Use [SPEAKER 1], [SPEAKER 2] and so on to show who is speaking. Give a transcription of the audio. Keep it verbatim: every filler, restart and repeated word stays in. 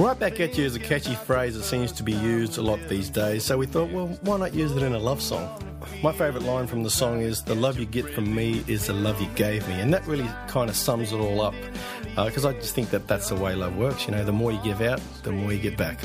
[SPEAKER 1] Right back at you is a catchy phrase that seems to be used a lot these days, so we thought, well, why not use it in a love song? My favourite line from the song is, "The love you get from me is the love you gave me," and that really kind of sums it all up, because uh, I just think that that's the way love works. You know, the more you give out, the more you get back.